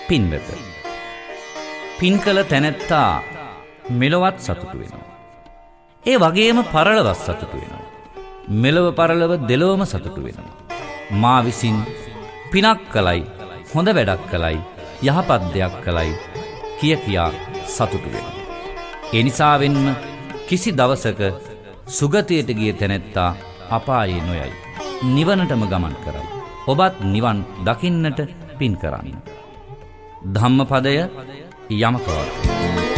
පින්වත. පින් කළ තැනැත්තා මෙලොවත් සතුටු වෙනවා. ඒ වගේම පරලොවත් සතුටු වෙනවා. මෙලොව පරලොව දෙලොවම සතුටු වෙනවා. මා විසින් පිනක් කළයි, හොඳ වැඩක් කළයි, යහපත් දෙයක් කළයි කියා සතුටු වෙනවා. ඒ නිසාවෙන්ම කිසි දවසක සුගතියට ගිය තැනැත්තා අපායේ නොයයි. නිවනටම ගමන් කරයි. ඔබත් නිවන් දකින්නට පින් කරන්න. ධම්මපදය යමකවර්තය.